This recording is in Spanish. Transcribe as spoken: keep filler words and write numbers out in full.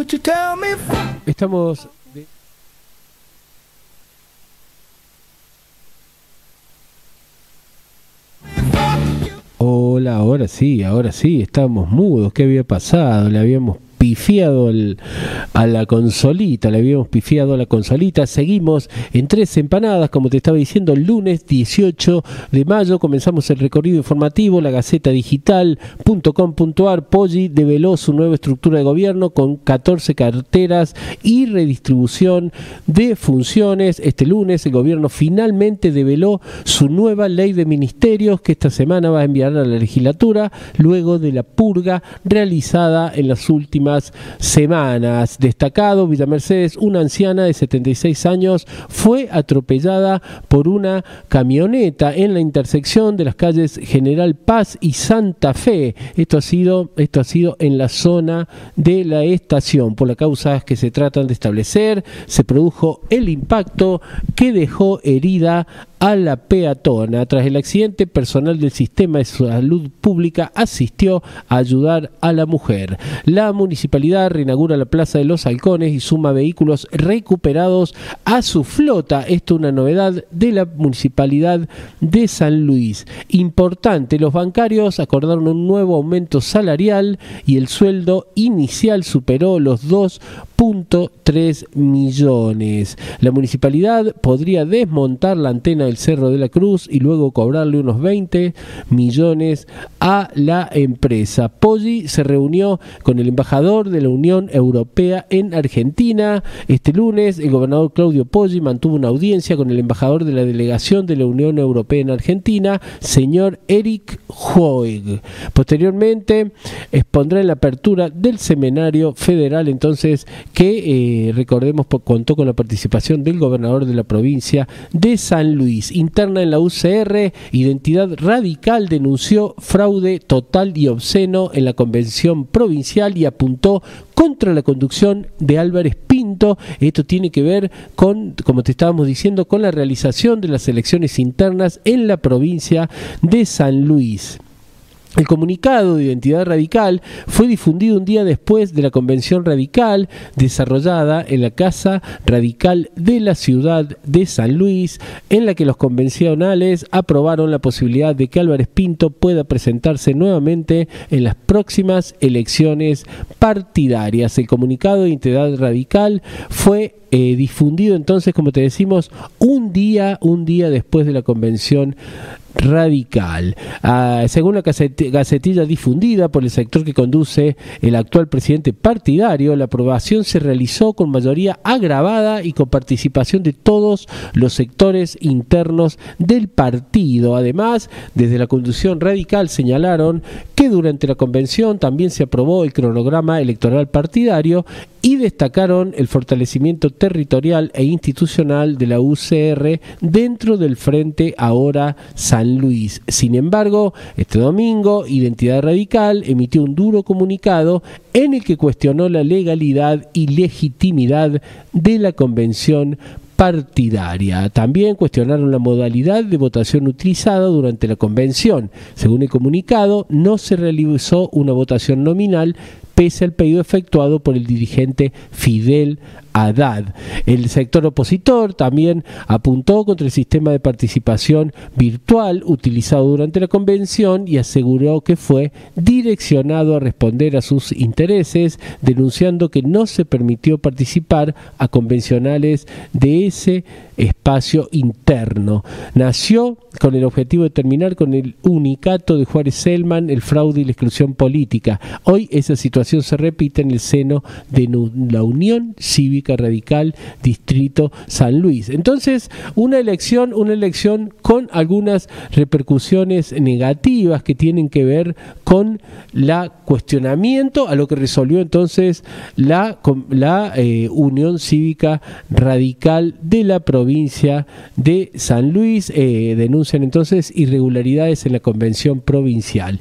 Estamos... De... Hola, ahora sí, ahora sí, estábamos mudos. ¿Qué había pasado? Le habíamos pifiado el, a la consolita, le habíamos pifiado a la consolita. Seguimos en Tres Empanadas, como te estaba diciendo, el lunes dieciocho de mayo comenzamos el recorrido informativo. La Gaceta Digital punto com punto ar, Poggi develó su nueva estructura de gobierno con catorce carteras y redistribución de funciones. Este lunes el gobierno finalmente develó su nueva ley de ministerios, que esta semana va a enviar a la legislatura luego de la purga realizada en las últimas semanas. Destacado, Villa Mercedes, una anciana de setenta y seis años fue atropellada por una camioneta en la intersección de las calles General Paz y Santa Fe. Esto ha sido, esto ha sido en la zona de la estación. Por las causas que se tratan de establecer, se produjo el impacto que dejó herida a la peatona. Tras el accidente, personal del sistema de salud pública asistió a ayudar a la mujer. La municipalidad reinaugura la Plaza de los Halcones y suma vehículos recuperados a su flota. Esto es una novedad de la municipalidad de San Luis. Importante, los bancarios acordaron un nuevo aumento salarial y el sueldo inicial superó los dos punto tres millones. La municipalidad podría desmontar la antena del Cerro de la Cruz y luego cobrarle unos veinte millones a la empresa. Poggi se reunió con el embajador de la Unión Europea en Argentina. Este lunes el gobernador Claudio Poggi mantuvo una audiencia con el embajador de la delegación de la Unión Europea en Argentina, señor Eric Hoig. Posteriormente expondrá en la apertura del seminario federal, entonces, que eh, recordemos contó con la participación del gobernador de la provincia de San Luis. Interna en la U C R, Identidad Radical denunció fraude total y obsceno en la convención provincial y apuntó contra la conducción de Álvarez Pinto. Esto tiene que ver con, como te estábamos diciendo, con la realización de las elecciones internas en la provincia de San Luis. El comunicado de Identidad Radical fue difundido un día después de la convención radical desarrollada en la Casa Radical de la ciudad de San Luis, en la que los convencionales aprobaron la posibilidad de que Álvarez Pinto pueda presentarse nuevamente en las próximas elecciones partidarias. El comunicado de Identidad Radical fue Eh, difundido entonces, como te decimos, un día, un día después de la convención radical. Ah, según la gacetilla difundida por el sector que conduce el actual presidente partidario, la aprobación se realizó con mayoría agravada y con participación de todos los sectores internos del partido. Además, desde la conducción radical señalaron que durante la convención también se aprobó el cronograma electoral partidario y destacaron el fortalecimiento territorial e institucional de la U C R dentro del Frente Ahora San Luis. Sin embargo, este domingo, Identidad Radical emitió un duro comunicado en el que cuestionó la legalidad y legitimidad de la convención partidaria. También cuestionaron la modalidad de votación utilizada durante la convención. Según el comunicado, no se realizó una votación nominal pese al pedido efectuado por el dirigente Fidel Haddad. El sector opositor también apuntó contra el sistema de participación virtual utilizado durante la convención y aseguró que fue direccionado a responder a sus intereses, denunciando que no se permitió participar a convencionales de ese espacio interno. Nació con el objetivo de terminar con el unicato de Juárez Selman, el fraude y la exclusión política. Hoy esa situación se repite en el seno de la Unión Cívica Radical Distrito San Luis. Entonces, una elección, una elección con algunas repercusiones negativas que tienen que ver con la cuestionamiento a lo que resolvió entonces la, la eh, Unión Cívica Radical de la provincia de San Luis. Eh, denuncian entonces irregularidades en la convención provincial.